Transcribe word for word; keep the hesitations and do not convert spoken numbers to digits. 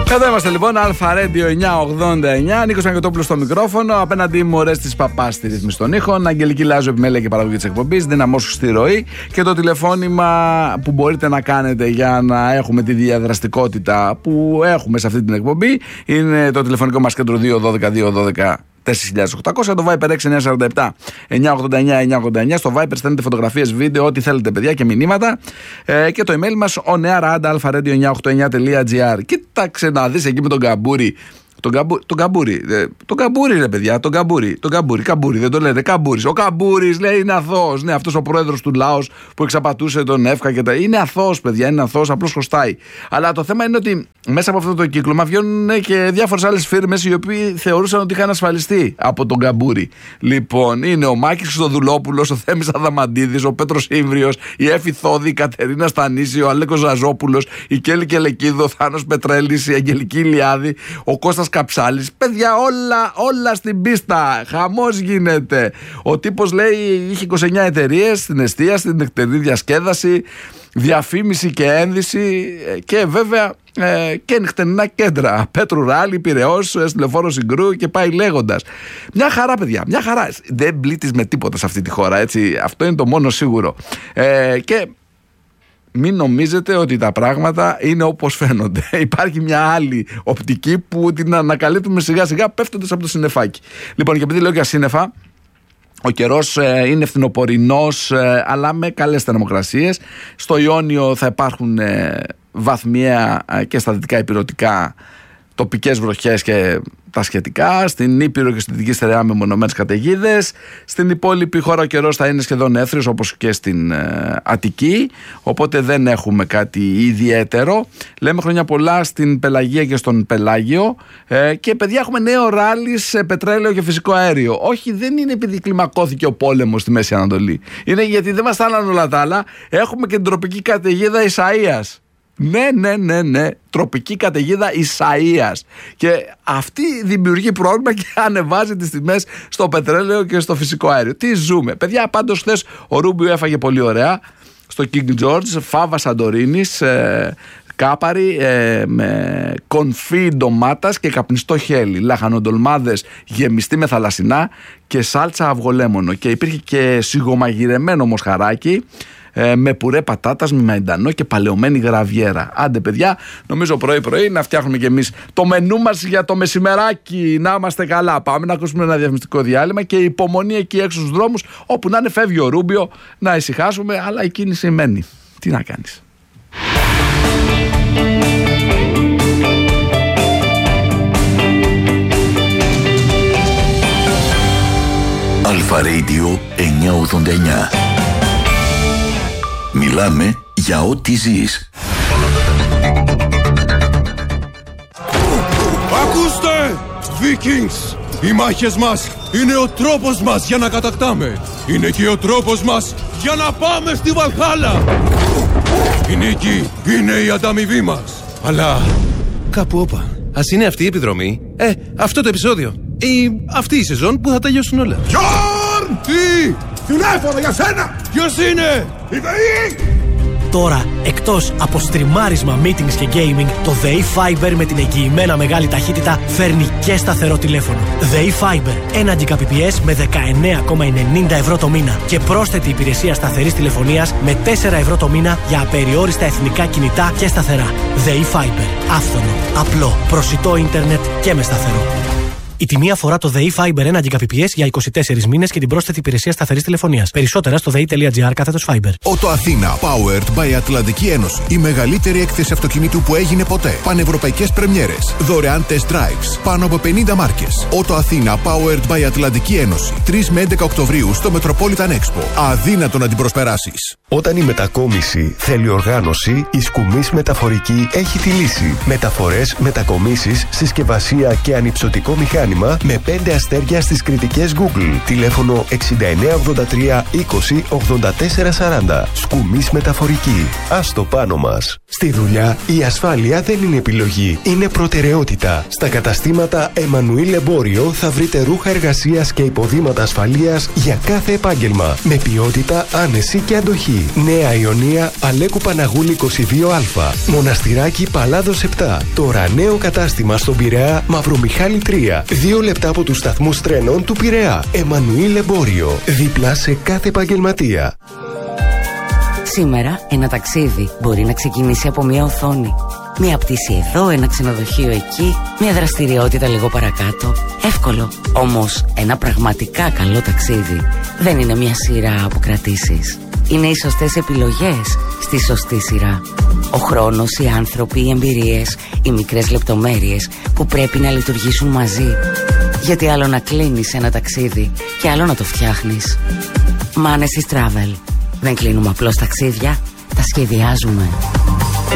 Εδώ είμαστε λοιπόν, Αλφα Radio εννιακόσια ογδόντα εννιά. Νίκος Αγγελόπουλος στο μικρόφωνο. Απέναντί μου, Ρέστης Παπάς στη ρύθμιση των ήχων. Αγγελική Λάζου, επιμέλεια και παραγωγή της εκπομπής. Δυναμώσου στη ροή. Και το τηλεφώνημα που μπορείτε να κάνετε για να έχουμε τη διαδραστικότητα που έχουμε σε αυτή την εκπομπή είναι το τηλεφωνικό μας κέντρο δύο ένα δύο δύο ένα δύο τέσσερα χιλιάδες οκτακόσια, το Viper έξι εννιά τέσσερα επτά εννιά ογδόντα εννιά εννιά ογδόντα εννιά. Στο Viper στέλνετε φωτογραφίες, βίντεο, ό,τι θέλετε, παιδιά, και μηνύματα. Ε, και το email μας on air at alpha radio εννιακόσια ογδόντα εννιά τελεία gr. Κοίταξε να δεις εκεί με τον Καμπούρη. Τον καμπου, το Καμπούρη. Ε, τον Καμπούρη, ρε παιδιά, τον Καμπούρη. Τον Καμπούρη, Καμπούρη, δεν το λέτε. Καμπούρης. Ο Καμπούρης λέει είναι αθώος. Ναι, αυτός ο πρόεδρος του Λάος που εξαπατούσε τον Εύκα και τα. Είναι αθώος, παιδιά, είναι αθώος, απλώς χρωστάει. Αλλά το θέμα είναι ότι μέσα από αυτό το κύκλωμα βγαίνουν και διάφορες άλλες φίρμες οι οποίοι θεωρούσαν ότι είχαν ασφαλιστεί από τον Καμπούρη. Λοιπόν, είναι ο Μάκης Χριστοδουλόπουλος, ο Θέμης Αδαμαντίδης, ο Πέτρος Ήμβριος, η Έφη Θόδη, η Κατερίνα Στανίση, ο Αλέκος Ζαζόπουλος, η Κέλη Κελεκίδου, ο Θάνος Πετρέλης, η Αγγελική Ηλιάδη, ο Κώστας Καψάλης. Παιδιά, όλα, όλα στην πίστα. Χαμός γίνεται. Ο τύπος λέει είχε είκοσι εννιά εταιρείες στην εστία, στην νεκτερινή διασκέδαση, διαφήμιση και ένδυση και βέβαια ε, και νυχτερινά κέντρα. Πέτρου Ράλι, Πειραιώς, Στυλεφόρο Συγκρού και πάει λέγοντας. Μια χαρά, παιδιά, μια χαρά. Δεν πλήττεις με τίποτα σε αυτή τη χώρα, έτσι. Αυτό είναι το μόνο σίγουρο. Ε, και μην νομίζετε ότι τα πράγματα είναι όπως φαίνονται. Υπάρχει μια άλλη οπτική που την ανακαλύπτουμε σιγά σιγά πέφτοντας από το συννεφάκι. Λοιπόν, και επειδή λέω για σύννεφα, ο καιρός ε, είναι φθινοπορεινός, ε, αλλά με καλές θερμοκρασίες. Στο Ιόνιο θα υπάρχουν ε, βαθμιαία ε, και στα δυτικά ηπειρωτικά τοπικές βροχές και τα σχετικά. Στην Ήπειρο και στην Δυτική Στερεά με μονομένες καταιγίδες. Στην υπόλοιπη χώρα ο καιρός θα είναι σχεδόν έθριος, όπως και στην ε, Αττική. Οπότε δεν έχουμε κάτι ιδιαίτερο. Λέμε χρόνια πολλά στην Πελαγία και στον Πελάγιο. Ε, και παιδιά, έχουμε νέο ράλι σε πετρέλαιο και φυσικό αέριο. Όχι, δεν είναι επειδή κλιμακώθηκε ο πόλεμος στη Μέση Ανατολή. Είναι γιατί δεν μας στάλαν όλα τα άλλα. Έχουμε και την τροπική καταιγίδα Ισαΐας. Ναι, ναι, ναι, ναι. Τροπική καταιγίδα Ισαΐας. Και αυτή δημιουργεί πρόβλημα και ανεβάζει τις τιμές στο πετρέλαιο και στο φυσικό αέριο. Τι ζούμε. Παιδιά, πάντως χθες ο Ρούμπιο έφαγε πολύ ωραία στο King George, φάβα Σαντορίνης, ε, κάπαρι ε, με κονφί ντομάτας και καπνιστό χέλι, λαχανοντολμάδες γεμιστή με θαλασσινά και σάλτσα αυγολέμονο. Και υπήρχε και σιγομαγειρεμένο μοσχαράκι με πουρέ πατάτας, με μαϊντανό και παλαιωμένη γραβιέρα. Άντε, παιδιά, νομίζω πρωί-πρωί να φτιάχνουμε κι εμείς το μενού μας για το μεσημεράκι. Να είμαστε καλά. Πάμε να ακούσουμε ένα διαφημιστικό διάλειμμα και υπομονή εκεί έξω στους δρόμους. Όπου να είναι, φεύγει ο Ρούμπιο, να ησυχάσουμε, αλλά η κίνηση μένει. Τι να κάνεις. Αλφα Radio εννιακόσια ογδόντα εννιά. Μιλάμε για ό,τι ζεις. Ακούστε, Vikings! Οι μάχες μας είναι ο τρόπος μας για να κατακτάμε. Είναι και ο τρόπος μας για να πάμε στη Βαλχάλα. Η νίκη είναι η ανταμοιβή μας. Αλλά κάπου όπα. Ας είναι αυτή η επιδρομή. Ε, αυτό το επεισόδιο. Ή αυτή η σεζόν που θα τελειώσουν όλα. Γιόρν! Τι! Τηλέφωνο για σένα! Ποιος είναι? Η ΔΕΗ! Τώρα, εκτός από στριμάρισμα, meetings και gaming, το ΔΕΗ Fiber με την εγγυημένα μεγάλη ταχύτητα φέρνει και σταθερό τηλέφωνο. ΔΕΗ Fiber, ένα Gbps με δεκαεννέα κόμμα ενενήντα ευρώ το μήνα και πρόσθετη υπηρεσία σταθερής τηλεφωνίας με τέσσερα ευρώ το μήνα για απεριόριστα εθνικά κινητά και σταθερά. ΔΕΗ Fiber, άφθονο, απλό, προσιτό ίντερνετ και με σταθερό. Η τιμή αφορά το ΔΕΗ Fiber ένα Gbps για είκοσι τέσσερις μήνες και την πρόσθετη υπηρεσία σταθερής τηλεφωνίας. Περισσότερα στο δei.gr κάθετος Fiber. Auto Athena, powered by Ατλαντική Ένωση. Η μεγαλύτερη έκθεση αυτοκινήτου που έγινε ποτέ. Πανευρωπαϊκές πρεμιέρες. Δωρεάν test drives. Πάνω από πενήντα μάρκες. Auto Athena, powered by Ατλαντική Ένωση. τρεις με έντεκα Οκτωβρίου στο Metropolitan Expo. Αδύνατο να την προσπεράσεις. Όταν η μετακόμιση θέλει οργάνωση, η Σκουμής Μεταφορική έχει τη λύση. Μεταφορές, μετακομίσεις, συσκευασία και ανυψωτικό μηχάνημα. μηχάνημα με πέντε αστέρια στις κριτικές Google. Τηλέφωνο εξήντα εννέα ογδόντα τρία είκοσι ογδόντα τέσσερα σαράντα. Σκουμής Μεταφορική. Ας το πάνω μας. Στη δουλειά η ασφάλεια δεν είναι επιλογή, είναι προτεραιότητα. Στα καταστήματα Εμμανουήλ Εμπόριο θα βρείτε ρούχα εργασίας και υποδήματα ασφαλείας για κάθε επάγγελμα. Με ποιότητα, άνεση και αντοχή. Νέα Ιωνία, Αλέκου Παναγούλη είκοσι δύο Α. Μοναστηράκι Παλάδος επτά. Τώρα νέο κατάστημα στον Πειραιά, Μαυρομιχάλη τρία. Δύο λεπτά από τους σταθμούς τρένων του Πειραιά. Εμμανουήλ Εμπόριο. Δίπλα σε κάθε επαγγελματία. Σήμερα ένα ταξίδι μπορεί να ξεκινήσει από μια οθόνη. Μια πτήση εδώ, ένα ξενοδοχείο εκεί, μια δραστηριότητα λίγο παρακάτω. Εύκολο. Όμως ένα πραγματικά καλό ταξίδι δεν είναι μια σειρά από κρατήσεις. Είναι οι σωστές επιλογές στη σωστή σειρά. Ο χρόνος, οι άνθρωποι, οι εμπειρίες, οι μικρές λεπτομέρειες που πρέπει να λειτουργήσουν μαζί. Γιατί άλλο να κλείνεις ένα ταξίδι και άλλο να το φτιάχνεις. Manesis Travel. Δεν κλείνουμε απλώς ταξίδια, τα σχεδιάζουμε.